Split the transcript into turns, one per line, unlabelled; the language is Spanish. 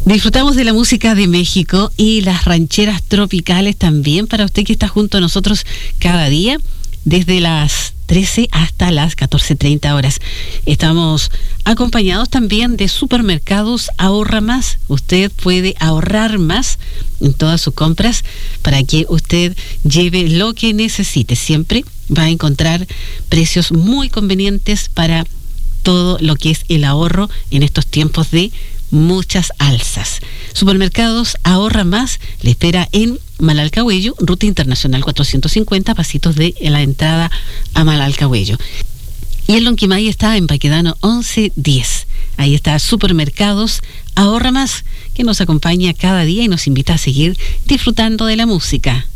Disfrutamos de la música de México y las rancheras tropicales también para usted que está junto a nosotros cada día, desde las 13 hasta las 14:30 horas. Estamos acompañados también de Supermercados Ahorra Más. Usted puede ahorrar más en todas sus compras para que usted lleve lo que necesite. Siempre va a encontrar precios muy convenientes para todo lo que es el ahorro en estos tiempos de muchas alzas. Supermercados Ahorra Más le espera en Malalcahuello, Ruta Internacional 450, pasitos de la entrada a Malalcahuello. Y el Lonquimay está en Baquedano 1110. Ahí está Supermercados Ahorra Más, que nos acompaña cada día y nos invita a seguir disfrutando de la música.